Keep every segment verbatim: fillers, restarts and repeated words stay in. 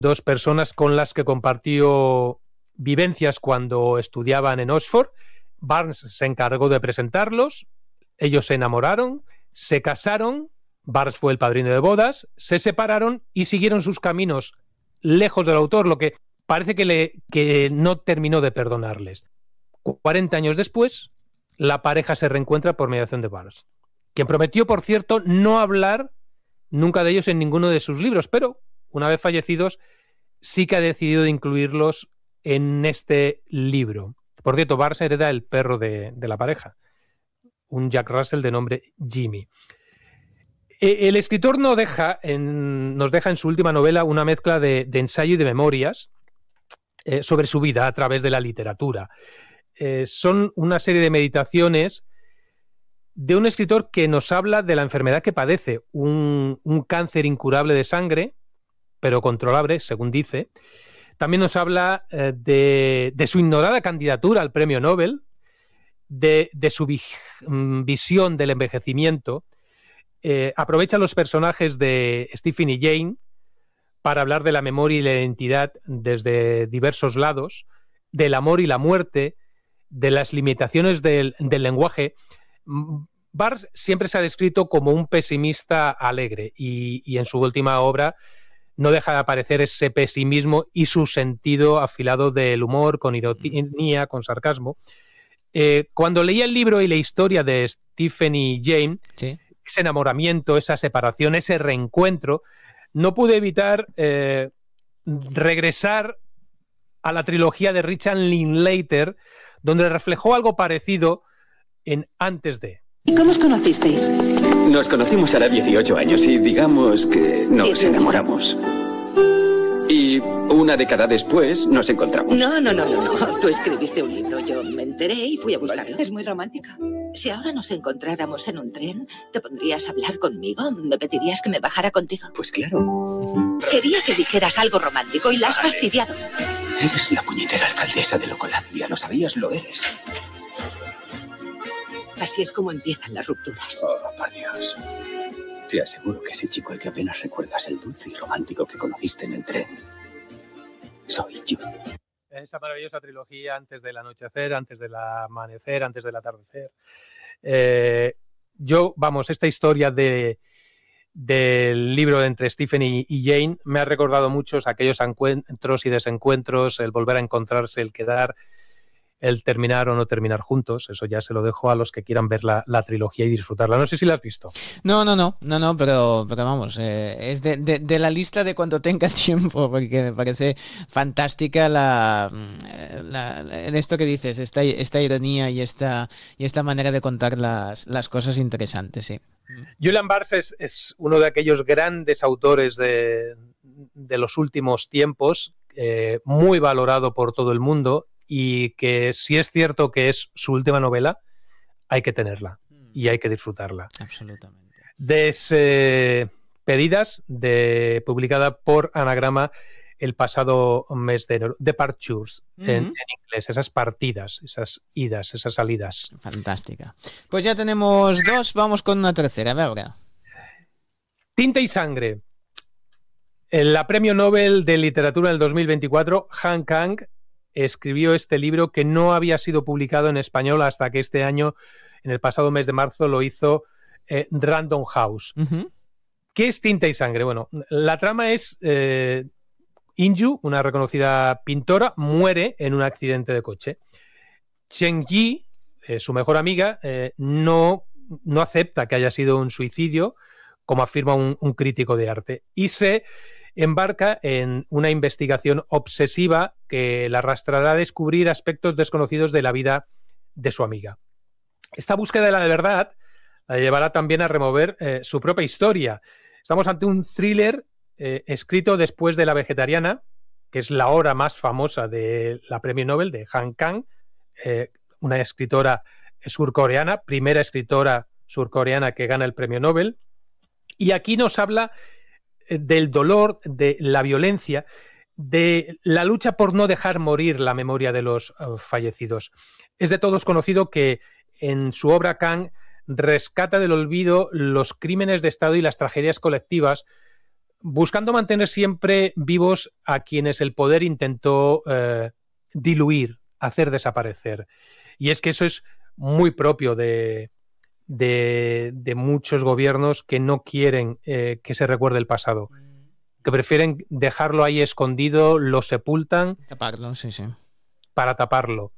dos personas con las que compartió vivencias cuando estudiaban en Oxford. Barnes se encargó de presentarlos, ellos se enamoraron, se casaron, Barnes fue el padrino de bodas, se separaron y siguieron sus caminos lejos del autor, lo que parece que, le, que no terminó de perdonarles. cuarenta años después, la pareja se reencuentra por mediación de Barnes, quien prometió, por cierto, no hablar nunca de ellos en ninguno de sus libros, pero una vez fallecidos sí que ha decidido de incluirlos en este libro. Por cierto, Barnes hereda el perro de, de la pareja, un Jack Russell de nombre Jimmy. El escritor no deja en, nos deja en su última novela una mezcla de, de ensayo y de memorias eh, sobre su vida a través de la literatura. Eh, son una serie de meditaciones de un escritor que nos habla de la enfermedad que padece, un, un cáncer incurable de sangre, pero controlable, según dice. También nos habla eh, de, de su ignorada candidatura al premio Nobel, de, de su vi, visión del envejecimiento. Eh, aprovecha los personajes de Stephen y Jane para hablar de la memoria y la identidad desde diversos lados, del amor y la muerte, de las limitaciones del, del lenguaje. Barnes siempre se ha descrito como un pesimista alegre y, y en su última obra no deja de aparecer ese pesimismo y su sentido afilado del humor, con ironía, con sarcasmo. Eh, cuando leía el libro y la historia de Stephen y Jane, ¿sí?, ese enamoramiento, esa separación, ese reencuentro, no pude evitar eh, regresar a la trilogía de Richard Linklater, donde reflejó algo parecido en Antes de. ¿Y cómo os conocisteis? Nos conocimos hará dieciocho años y digamos que nos dieciocho. Enamoramos. Y una década después nos encontramos. No, no, no, no, no. Tú escribiste un libro, yo me enteré y fui a buscarlo. Es muy romántica. Si ahora nos encontráramos en un tren, ¿te pondrías a hablar conmigo? ¿Me pedirías que me bajara contigo? Pues claro. Quería que dijeras algo romántico y la has vale. fastidiado. Eres la puñetera alcaldesa de Locolandia, ¿lo sabías? Lo eres. Así es como empiezan las rupturas. Oh, por Dios. Te aseguro que ese chico al que apenas recuerdas el dulce y romántico que conociste en el tren, soy yo. Esa maravillosa trilogía, Antes del anochecer, Antes del amanecer, Antes del atardecer. Eh, yo, vamos, esta historia de, del libro entre Stephen y, y Jane me ha recordado muchos aquellos encuentros y desencuentros, el volver a encontrarse, el quedar, el terminar o no terminar juntos. Eso ya se lo dejo a los que quieran ver la, la trilogía y disfrutarla. No sé si la has visto. No, no, no, no, no, pero, pero vamos, eh, es de, de, de la lista de cuando tenga tiempo, porque me parece fantástica la, la, la en esto que dices, esta, esta ironía y esta, y esta manera de contar las, las cosas interesantes, sí. Julian Barnes es, es uno de aquellos grandes autores de, de los últimos tiempos, eh, muy valorado por todo el mundo, y que si es cierto que es su última novela, hay que tenerla y hay que disfrutarla. Absolutamente. Despedidas, de, publicada por Anagrama el pasado mes de enero. Departures, uh-huh. en, en inglés, esas partidas, esas idas, esas salidas. Fantástica. Pues ya tenemos dos, vamos con una tercera, ahora. Tinta y sangre. La premio Nobel de Literatura del dos mil veinticuatro, Han Kang, escribió este libro que no había sido publicado en español hasta que este año, en el pasado mes de marzo, lo hizo eh, Random House. Uh-huh. ¿Qué es Tinta y sangre? Bueno, la trama es eh, Inju, una reconocida pintora, muere en un accidente de coche. Chen Yi, eh, su mejor amiga, eh, no, no acepta que haya sido un suicidio, como afirma un, un crítico de arte, y se embarca en una investigación obsesiva que la arrastrará a descubrir aspectos desconocidos de la vida de su amiga. Esta búsqueda de la verdad la llevará también a remover eh, su propia historia. Estamos ante un thriller eh, escrito después de La vegetariana, que es la obra más famosa de la premio Nobel, de Han Kang, eh, una escritora surcoreana, primera escritora surcoreana que gana el premio Nobel. Y aquí nos habla del dolor, de la violencia, de la lucha por no dejar morir la memoria de los uh, fallecidos. Es de todos conocido que en su obra Kang rescata del olvido los crímenes de Estado y las tragedias colectivas buscando mantener siempre vivos a quienes el poder intentó eh, diluir, hacer desaparecer. Y es que eso es muy propio de, de, de muchos gobiernos que no quieren eh, que se recuerde el pasado, que prefieren dejarlo ahí escondido, lo sepultan. Taparlo, sí, sí. Para taparlo.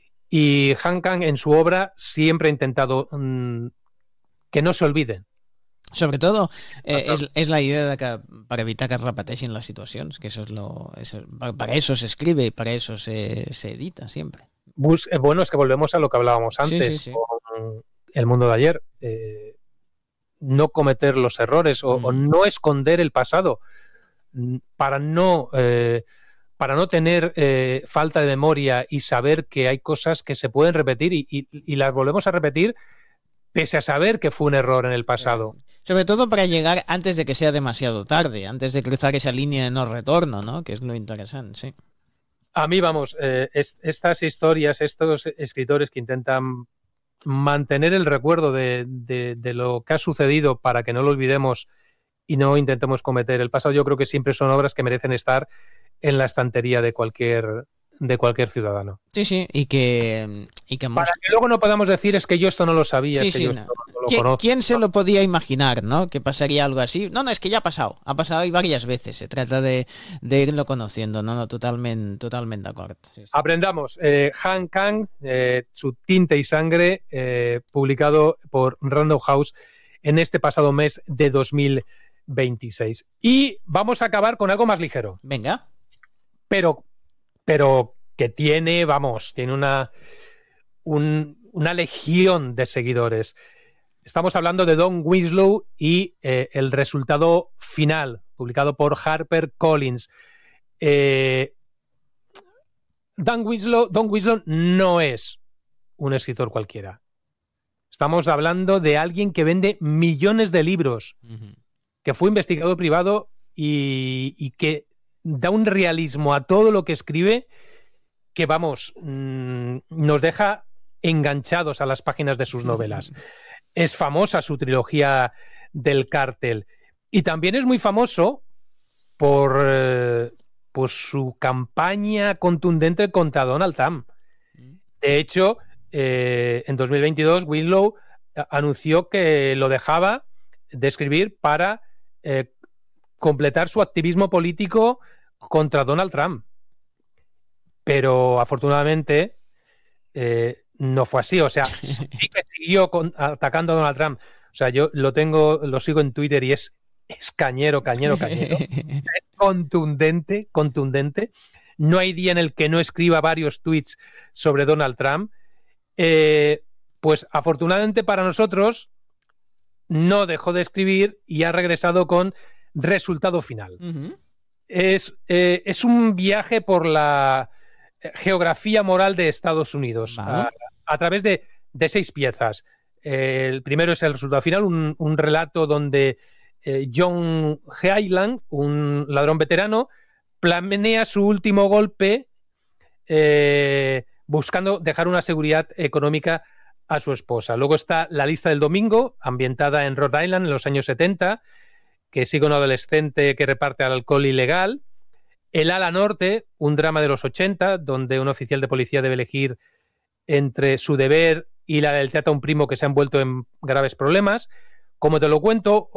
Y Han Kang en su obra siempre ha intentado mmm, que no se olviden. Sobre todo, eh, és, és la idea de que per evitar que es repeteixin les situacions, que eso es lo, eso, para eso se escribe y para eso se, se edita siempre. Bus, eh, bueno, es que volvemos a lo que hablábamos antes, sí, sí, sí. con El mundo de ayer. Eh, no cometer los errores o, mm. o no esconder el pasado para no, eh, para no tener eh, falta de memoria y saber que hay cosas que se pueden repetir y, y, y las volvemos a repetir pese a saber que fue un error en el pasado. Sobre todo para llegar antes de que sea demasiado tarde, antes de cruzar esa línea de no retorno, ¿no? Que es lo interesante, sí. A mí, vamos, eh, es, estas historias, estos escritores que intentan mantener el recuerdo de, de, de lo que ha sucedido para que no lo olvidemos y no intentemos cometer el pasado, yo creo que siempre son obras que merecen estar en la estantería de cualquier de cualquier ciudadano. Sí, sí, y que... Y que Para que luego no podamos decir es que yo esto no lo sabía, sí, es que sí, yo no. esto no lo ¿Quién, conozco. ¿Quién se lo podía imaginar, no? Que pasaría algo así. No, no, es que ya ha pasado. Ha pasado y varias veces. Se trata de, de irlo conociendo, no, no, totalmente, totalmente de acuerdo. Sí, sí. Aprendamos. Eh, Han Kang, eh, su Tinta y Sangre, eh, publicado por Random House en este pasado mes de dos mil veintiséis. Y vamos a acabar con algo más ligero. Venga. Pero, pero que tiene, vamos, tiene una, un, una legión de seguidores. Estamos hablando de Don Winslow y eh, el resultado final, publicado por HarperCollins. Eh, Don Winslow, Don Winslow no es un escritor cualquiera. Estamos hablando de alguien que vende millones de libros, uh-huh. que fue investigador privado y, y que da un realismo a todo lo que escribe que, vamos, mmm, nos deja enganchados a las páginas de sus novelas. Es famosa su trilogía del cártel y también es muy famoso por, eh, por su campaña contundente contra Donald Trump. De hecho, eh, en dos mil veintidós Winslow anunció que lo dejaba de escribir para eh, completar su activismo político contra Donald Trump. Pero afortunadamente eh, no fue así. O sea, sí que siguió con, atacando a Donald Trump. O sea, yo lo tengo, lo sigo en Twitter y es, es cañero, cañero, cañero. Es contundente, contundente. No hay día en el que no escriba varios tweets sobre Donald Trump. Eh, pues afortunadamente para nosotros no dejó de escribir y ha regresado con Resultado Final. Uh-huh. Es, eh, es un viaje por la geografía moral de Estados Unidos, ¿vale? a, a través de, de seis piezas. Eh, el primero es El Resultado Final, un, un relato donde eh, John Hyland, un ladrón veterano, planea su último golpe eh, buscando dejar una seguridad económica a su esposa. Luego está La Lista del Domingo, ambientada en Rhode Island en los años setenta, que sigue un adolescente que reparte alcohol ilegal. El Ala Norte, un drama de los ochenta, donde un oficial de policía debe elegir entre su deber y la lealtad a un primo que se ha envuelto en graves problemas. Como te lo cuento,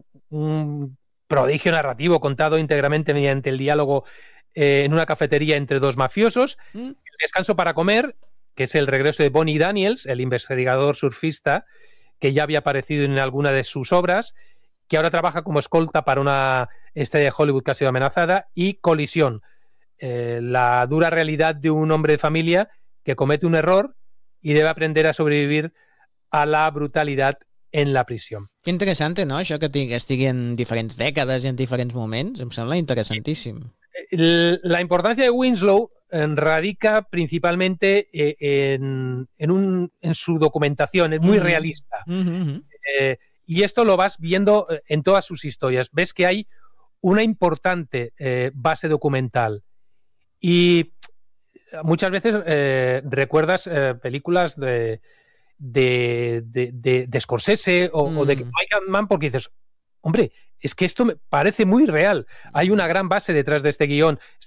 un prodigio narrativo contado íntegramente mediante el diálogo eh, en una cafetería entre dos mafiosos. ¿Mm? El Descanso para comer, que es el regreso de Bonnie Daniels, el investigador surfista, que ya había aparecido en alguna de sus obras, que ahora trabaja como escolta para una estrella de Hollywood que ha sido amenazada. Y Colisión, eh, la dura realidad de un hombre de familia que comete un error y debe aprender a sobrevivir a la brutalidad en la prisión. Qué interessante, no? Això que estigui en diferents dècades i en diferents moments, em sembla interessantíssim. La importancia de Winslow radica principalmente en, en, un, en su documentación, es muy uh-huh. realista. Uh-huh. Eh, y esto lo vas viendo en todas sus historias. Ves que hay una importante eh, base documental. Y muchas veces eh, recuerdas eh, películas de, de, de, de, de Scorsese o, mm. o de Michael Mann porque dices, hombre, es que esto me parece muy real. Hay una gran base detrás de este guión.